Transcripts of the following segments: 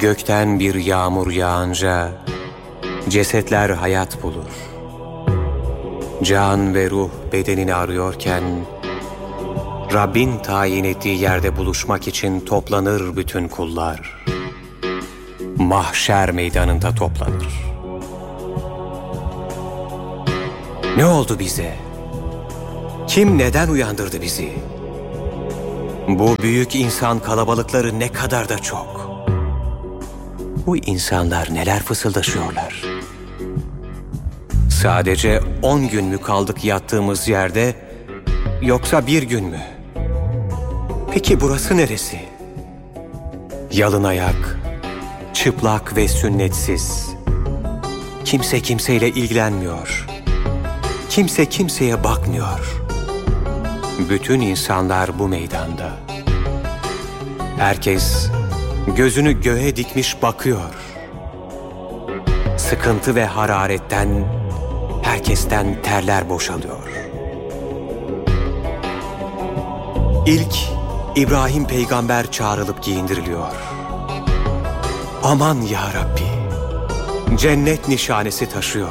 Gökten bir yağmur yağınca cesetler hayat bulur. Can ve ruh bedenini arıyorken Rabbin tayin ettiği yerde buluşmak için toplanır bütün kullar. Mahşer meydanında toplanır. Ne oldu bize? Kim neden uyandırdı bizi? Bu büyük insan kalabalıkları ne kadar da çok. Bu insanlar neler fısıldaşıyorlar? Sadece 10 gün mü kaldık yattığımız yerde, yoksa bir gün mü? Peki burası neresi? Yalın ayak, çıplak ve sünnetsiz. Kimse kimseyle ilgilenmiyor. Kimse kimseye bakmıyor. Bütün insanlar bu meydanda. Herkes gözünü göğe dikmiş bakıyor. Sıkıntı ve hararetten herkesten terler boşalıyor. İlk İbrahim peygamber çağrılıp giyindiriliyor. Aman ya Rabbi, cennet nişanesi taşıyor.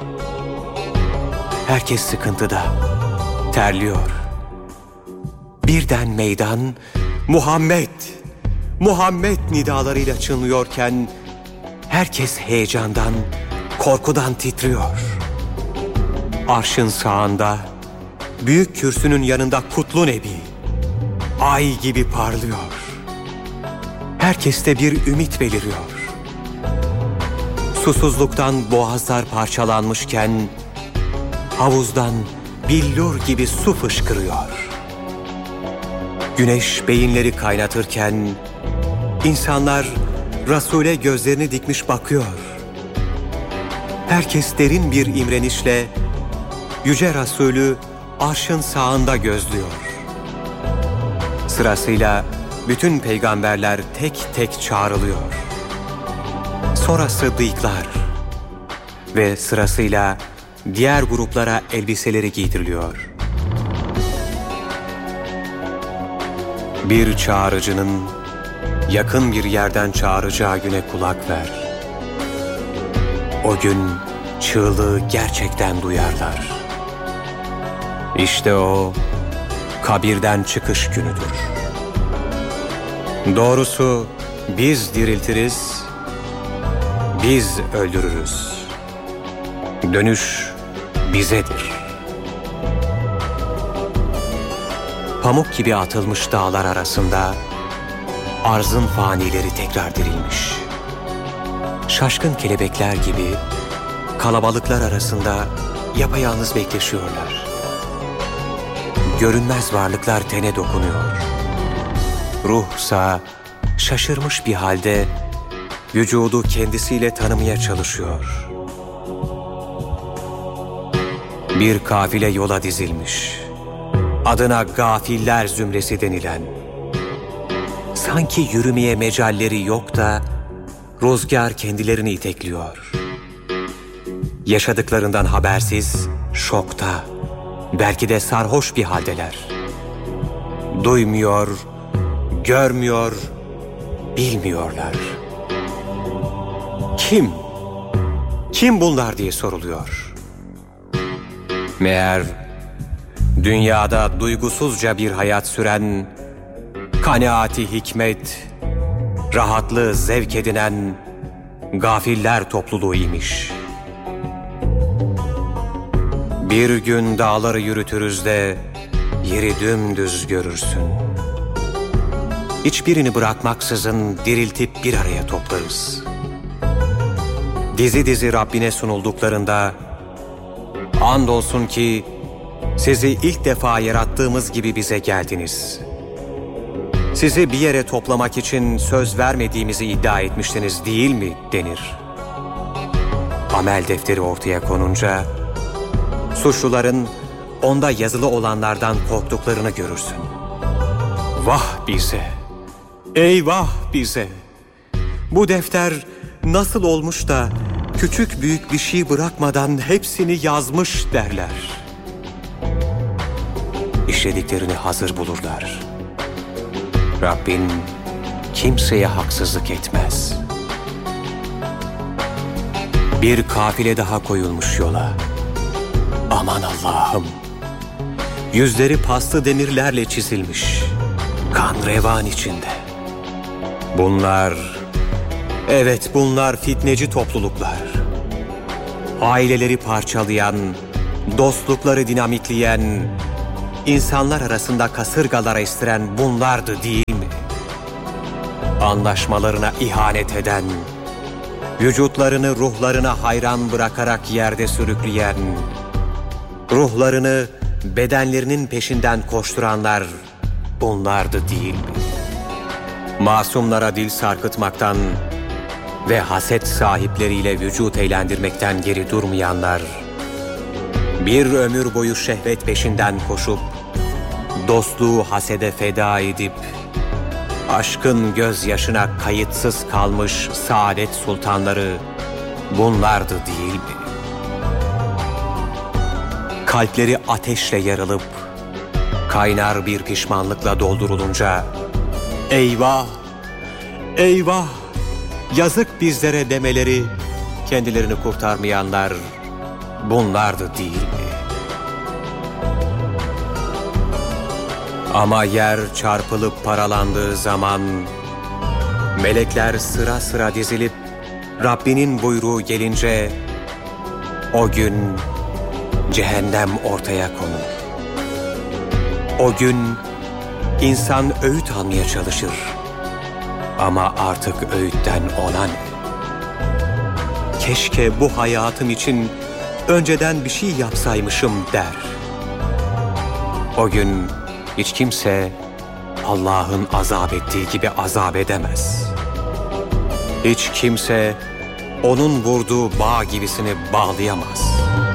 Herkes sıkıntıda, terliyor. Birden meydan Muhammed, Muhammed nidalarıyla çınlıyorken herkes heyecandan, korkudan titriyor. Arşın sağında, büyük kürsünün yanında kutlu Nebi, ay gibi parlıyor. Herkeste bir ümit beliriyor. Susuzluktan boğazlar parçalanmışken havuzdan billur gibi su fışkırıyor. Güneş beyinleri kaynatırken insanlar Resul'e gözlerini dikmiş bakıyor. Herkes derin bir imrenişle Yüce Resulü arşın sağında gözlüyor. Sırasıyla bütün peygamberler tek tek çağrılıyor. Sonra sıddıklar ve sırasıyla diğer gruplara elbiseleri giydiriliyor. Bir çağrıcının yakın bir yerden çağıracağı güne kulak ver. O gün çığlığı gerçekten duyarlar. İşte o kabirden çıkış günüdür. Doğrusu biz diriltiriz, biz öldürürüz. Dönüş bizedir. Pamuk gibi atılmış dağlar arasında arzın fanileri tekrar dirilmiş. Şaşkın kelebekler gibi kalabalıklar arasında yapayalnız bekleşiyorlar. Görünmez varlıklar tene dokunuyor. Ruhsa şaşırmış bir halde vücudu kendisiyle tanımaya çalışıyor. Bir kafile yola dizilmiş. Adına gafiller zümresi denilen. Sanki yürümeye mecalleri yok da rüzgar kendilerini itekliyor. Yaşadıklarından habersiz, şokta, belki de sarhoş bir haldeler. Duymuyor, görmüyor, bilmiyorlar. Kim? Kim bunlar diye soruluyor. Meğer dünyada duygusuzca bir hayat süren, kanaati hikmet, rahatlığı zevk edinen gafiller topluluğu imiş. Bir gün dağları yürütürüz de yeri dümdüz görürsün. Hiçbirini bırakmaksızın diriltip bir araya toplarız. Dizi dizi Rabbine sunulduklarında andolsun ki sizi ilk defa yarattığımız gibi bize geldiniz. Sizi bir yere toplamak için söz vermediğimizi iddia etmiştiniz değil mi denir. Amel defteri ortaya konunca suçluların onda yazılı olanlardan korktuklarını görürsün. Vah bize! Eyvah bize! Bu defter nasıl olmuş da küçük büyük bir şey bırakmadan hepsini yazmış derler. İşlediklerini hazır bulurlar. Rabbin kimseye haksızlık etmez. Bir kafile daha koyulmuş yola. Aman Allah'ım! Yüzleri paslı demirlerle çizilmiş, kan revan içinde. Evet bunlar fitneci topluluklar. Aileleri parçalayan, dostlukları dinamitleyen, insanlar arasında kasırgalar estiren bunlardı değil mi? Anlaşmalarına ihanet eden, vücutlarını ruhlarına hayran bırakarak yerde sürükleyen, ruhlarını bedenlerinin peşinden koşturanlar bunlardı değil mi? Masumlara dil sarkıtmaktan ve haset sahipleriyle vücut eğlendirmekten geri durmayanlar, bir ömür boyu şehvet peşinden koşup, dostluğu hasede feda edip, aşkın gözyaşına kayıtsız kalmış saadet sultanları bunlardı değil mi? Kalpleri ateşle yarılıp, kaynar bir pişmanlıkla doldurulunca, eyvah, eyvah, yazık bizlere demeleri, kendilerini kurtarmayanlar bunlardı değil mi? Ama yer çarpılıp paralandığı zaman, melekler sıra sıra dizilip, Rabbinin buyruğu gelince, o gün cehennem ortaya konur. O gün insan öğüt almaya çalışır. Ama artık öğütten ona ne? Keşke bu hayatım için önceden bir şey yapsaymışım der. O gün hiç kimse Allah'ın azap ettiği gibi azap edemez. Hiç kimse onun vurduğu bağ gibisini bağlayamaz.